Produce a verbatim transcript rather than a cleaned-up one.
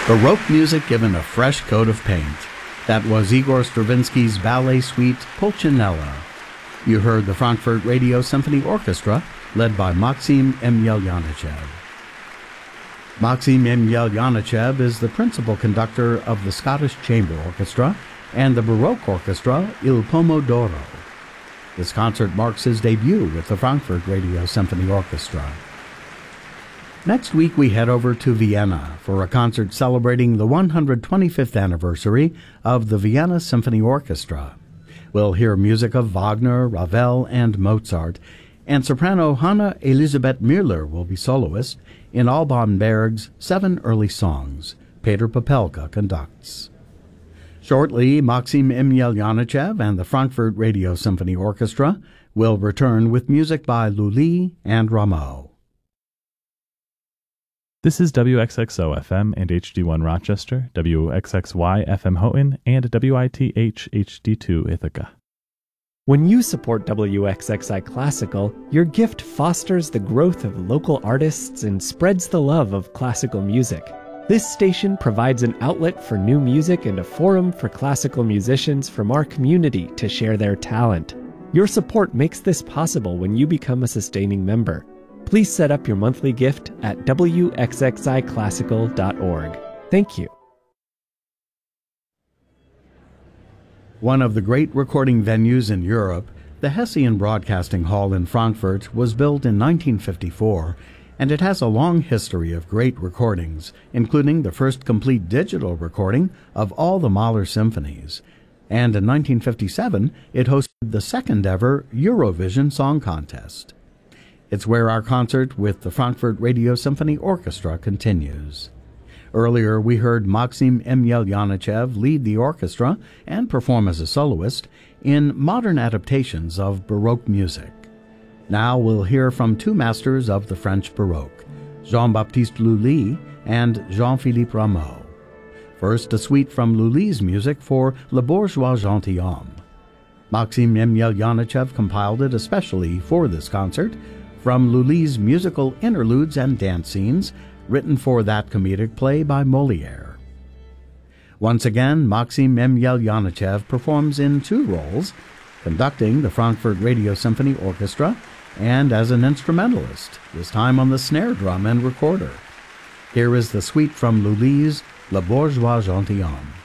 Baroque music given a fresh coat of paint. That was Igor Stravinsky's ballet suite Pulcinella. You heard the Frankfurt Radio Symphony Orchestra, led by Maxim Emelyanichev. Maxim Emelyanichev is the principal conductor of the Scottish Chamber Orchestra and the Baroque Orchestra Il Pomodoro. This concert marks his debut with the Frankfurt Radio Symphony Orchestra. Next week we head over to Vienna for a concert celebrating the one hundred twenty-fifth anniversary of the Vienna Symphony Orchestra. We'll hear music of Wagner, Ravel, and Mozart, and soprano Hanna Elisabeth Müller will be soloist in Alban Berg's Seven Early Songs. Peter Popelka conducts. Shortly, Maxim Emelyanichev and the Frankfurt Radio Symphony Orchestra will return with music by Lully and Rameau. This is W X X O F M and H D one Rochester, W X X Y F M Houghton, and W I T H H D two Ithaca. When you support W X X I Classical, your gift fosters the growth of local artists and spreads the love of classical music. This station provides an outlet for new music and a forum for classical musicians from our community to share their talent. Your support makes this possible when you become a sustaining member. Please set up your monthly gift at W X X I classical dot org. Thank you. One of the great recording venues in Europe, the Hessian Broadcasting Hall in Frankfurt was built in nineteen fifty-four, and it has a long history of great recordings, including the first complete digital recording of all the Mahler symphonies. And in nineteen fifty-seven, it hosted the second ever Eurovision Song Contest. It's where our concert with the Frankfurt Radio Symphony Orchestra continues. Earlier, we heard Maxim Emelyanichev lead the orchestra and perform as a soloist in modern adaptations of Baroque music. Now we'll hear from two masters of the French Baroque, Jean-Baptiste Lully and Jean-Philippe Rameau. First, a suite from Lully's music for Le Bourgeois Gentilhomme. Maxim Emelyanichev compiled it especially for this concert from Lully's musical interludes and dance scenes written for that comedic play by Molière. Once again, Maxim Emelyanichev performs in two roles, conducting the Frankfurt Radio Symphony Orchestra and as an instrumentalist, this time on the snare drum and recorder. Here is the suite from Lully's Le Bourgeois Gentilhomme.